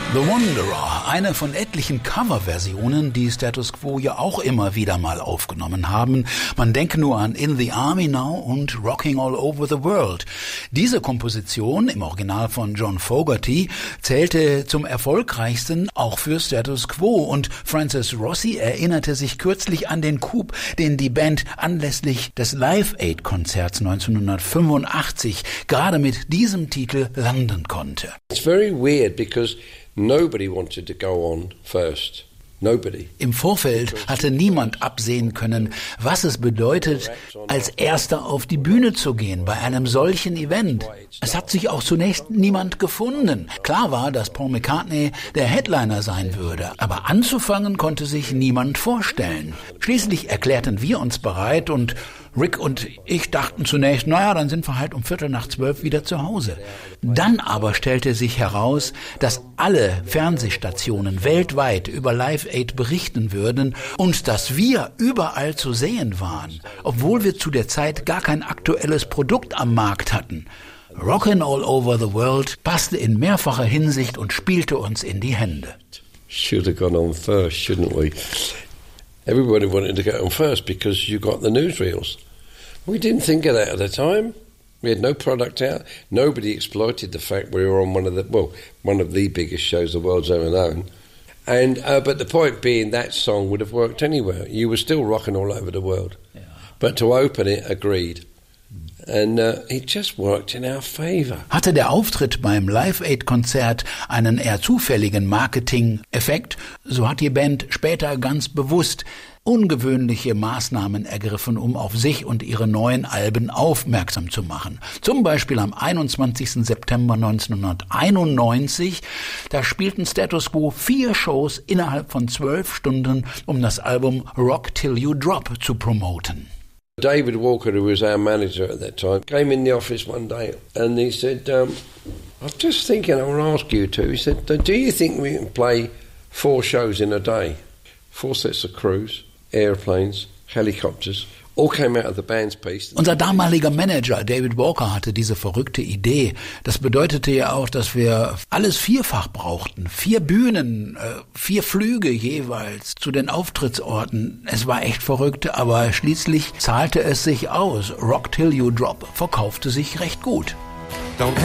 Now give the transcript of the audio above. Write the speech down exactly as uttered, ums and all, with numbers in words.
The Wanderer, eine von etlichen Coverversionen, die Status Quo ja auch immer wieder mal aufgenommen haben. Man denke nur an In the Army Now und Rocking All Over the World. Diese Komposition, im Original von John Fogerty, zählte zum erfolgreichsten auch für Status Quo, und Francis Rossi erinnerte sich kürzlich an den Coup, den die Band anlässlich des Live Aid Konzerts neunzehnhundertfünfundachtzig gerade mit diesem Titel landen konnte. It's very weird because nobody wanted to go on first. Nobody. Im Vorfeld hatte niemand absehen können, was es bedeutet, als Erster auf die Bühne zu gehen bei einem solchen Event. Es hat sich auch zunächst niemand gefunden. Klar war, dass Paul McCartney der Headliner sein würde, aber anzufangen konnte sich niemand vorstellen. Schließlich erklärten wir uns bereit, und Rick und ich dachten zunächst, naja, dann sind wir halt um Viertel nach zwölf wieder zu Hause. Dann aber stellte sich heraus, dass alle Fernsehstationen weltweit über Live Aid berichten würden und dass wir überall zu sehen waren, obwohl wir zu der Zeit gar kein aktuelles Produkt am Markt hatten. Rockin' All Over the World passte in mehrfacher Hinsicht und spielte uns in die Hände. Should have gone on first, shouldn't we? Everybody wanted to go on first because you got the newsreels. We didn't think of that at the time. We had no product out. Nobody exploited the fact we were on one of the well, one of the biggest shows the world's ever known. And uh, but the point being, that song would have worked anywhere. You were still rocking all over the world. Yeah. But to open it, agreed. And uh, it just worked in our favor. Hatte der Auftritt beim Live Aid Konzert einen eher zufälligen Marketing-Effekt, so hat die Band später ganz bewusst ungewöhnliche Maßnahmen ergriffen, um auf sich und ihre neuen Alben aufmerksam zu machen. Zum Beispiel am einundzwanzigsten September neunzehnhunderteinundneunzig, da spielten Status Quo vier Shows innerhalb von zwölf Stunden, um das Album Rock Till You Drop zu promoten. David Walker, who was our manager at that time, came in the office one day and he said, um, I'm just thinking I want to ask you two. He said, do you think we can play four shows in a day? Four sets of crews, airplanes, helicopters, all came out of the band's piece. Unser damaliger Manager David Walker hatte diese verrückte Idee. Das bedeutete ja auch, dass wir alles vierfach brauchten. Vier Bühnen, vier Flüge jeweils zu den Auftrittsorten. Es war echt verrückt, aber schließlich zahlte es sich aus. Rock Till You Drop verkaufte sich recht gut. Don't